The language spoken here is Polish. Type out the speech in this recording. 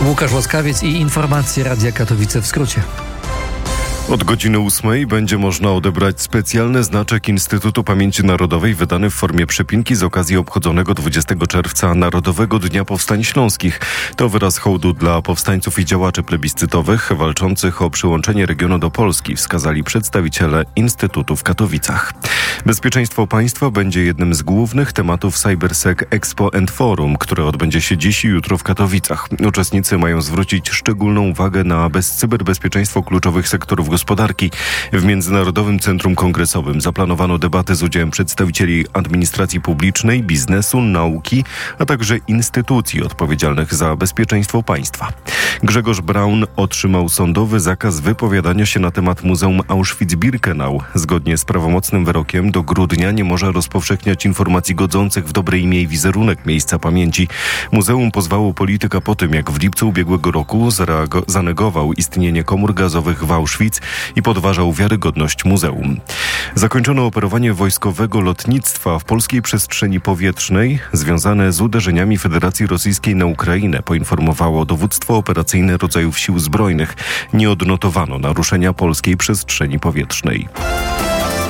Łukasz Łaskawiec i informacje Radia Katowice w skrócie. Od godziny 8 będzie można odebrać specjalny znaczek Instytutu Pamięci Narodowej wydany w formie przypinki z okazji obchodzonego 20 czerwca Narodowego Dnia Powstań Śląskich. To wyraz hołdu dla powstańców i działaczy plebiscytowych walczących o przyłączenie regionu do Polski, wskazali przedstawiciele Instytutu w Katowicach. Bezpieczeństwo państwa będzie jednym z głównych tematów CyberSec Expo & Forum, które odbędzie się dziś i jutro w Katowicach. Uczestnicy mają zwrócić szczególną uwagę na cyberbezpieczeństwo kluczowych sektorów gospodarki. W Międzynarodowym Centrum Kongresowym zaplanowano debaty z udziałem przedstawicieli administracji publicznej, biznesu, nauki, a także instytucji odpowiedzialnych za bezpieczeństwo państwa. Grzegorz Braun otrzymał sądowy zakaz wypowiadania się na temat Muzeum Auschwitz-Birkenau. Zgodnie z prawomocnym wyrokiem do grudnia nie może rozpowszechniać informacji godzących w dobre imię i wizerunek miejsca pamięci. Muzeum pozwało polityka po tym, jak w lipcu ubiegłego roku zanegował istnienie komór gazowych w Auschwitz i podważał wiarygodność muzeum. Zakończono operowanie wojskowego lotnictwa w polskiej przestrzeni powietrznej związane z uderzeniami Federacji Rosyjskiej na Ukrainę, poinformowało dowództwo operacyjne rodzajów sił zbrojnych. Nie odnotowano naruszenia polskiej przestrzeni powietrznej.